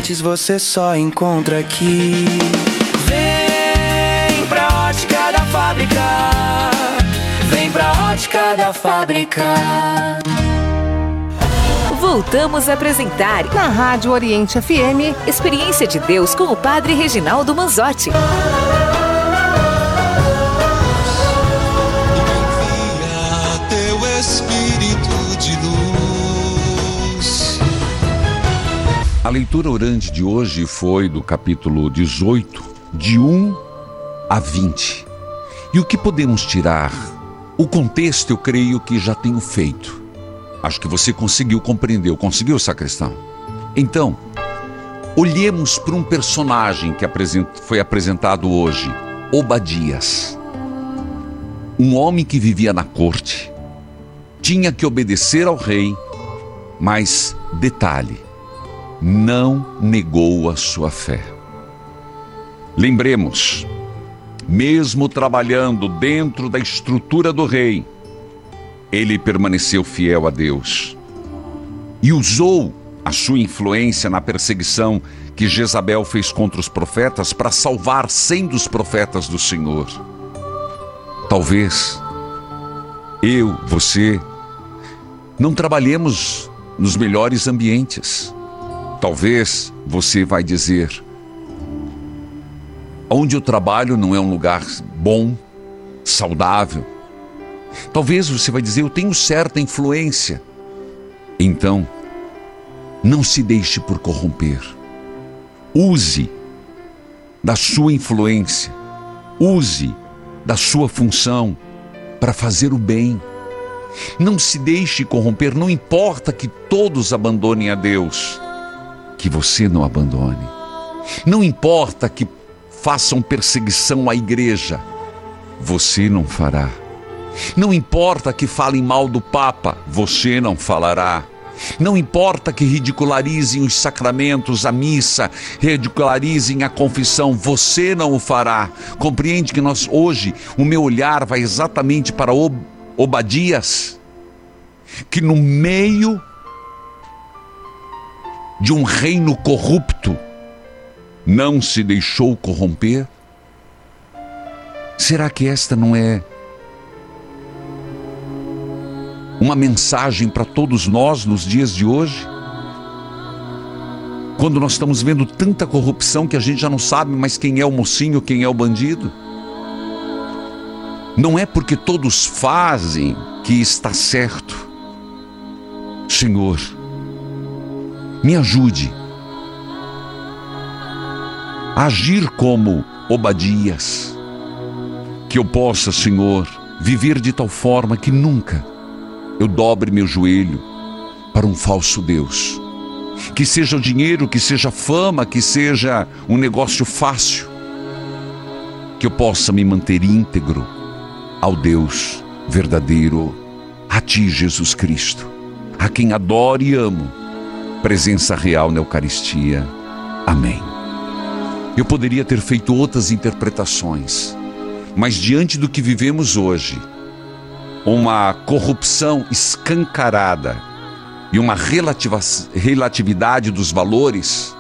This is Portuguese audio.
grátis você só encontra aqui. Vem pra Ótica da Fábrica. Vem pra Ótica da Fábrica. Voltamos a apresentar na Rádio Oriente FM Experiência de Deus com o Padre Reginaldo Manzotti. Envia teu Espírito de luz. A leitura orante de hoje foi do capítulo 18, de 1 a 20. E o que podemos tirar? O contexto eu creio que já tenho feito. Acho que você conseguiu compreender. Conseguiu, sacristão? Então, olhemos para um personagem que foi apresentado hoje, Obadias. Um homem que vivia na corte, tinha que obedecer ao rei, mas, detalhe, não negou a sua fé. Lembremos, mesmo trabalhando dentro da estrutura do rei, ele permaneceu fiel a Deus e usou a sua influência na perseguição que Jezabel fez contra os profetas para salvar 100 dos profetas do Senhor. Talvez eu, você, não trabalhemos nos melhores ambientes. Talvez você vai dizer: onde eu trabalho não é um lugar bom, saudável. Talvez você vai dizer: eu tenho certa influência. Então, não se deixe por corromper. Use da sua influência, use da sua função para fazer o bem. Não se deixe corromper, não importa que todos abandonem a Deus, que você não abandone. Não importa que façam perseguição à igreja, você não fará. Não importa que falem mal do Papa, você não falará. Não importa que ridicularizem os sacramentos, a missa, ridicularizem a confissão, você não o fará. Compreende que hoje, o meu olhar vai exatamente para Obadias, que no meio de um reino corrupto, não se deixou corromper? Será que esta não é uma mensagem para todos nós nos dias de hoje? Quando nós estamos vendo tanta corrupção que a gente já não sabe mais quem é o mocinho, quem é o bandido. Não é porque todos fazem que está certo. Senhor, me ajude a agir como Obadias, que eu possa, Senhor, viver de tal forma que nunca eu dobre meu joelho para um falso Deus. Que seja o dinheiro, que seja a fama, que seja um negócio fácil, que eu possa me manter íntegro ao Deus verdadeiro, a Ti, Jesus Cristo, a quem adoro e amo, presença real na Eucaristia. Amém. Eu poderia ter feito outras interpretações, mas diante do que vivemos hoje, uma corrupção escancarada e uma relatividade dos valores,